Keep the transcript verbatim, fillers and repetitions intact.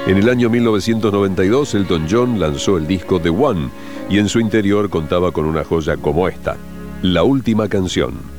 En el año mil novecientos noventa y dos, Elton John lanzó el disco The One y en su interior contaba con una joya como esta, La Última Canción.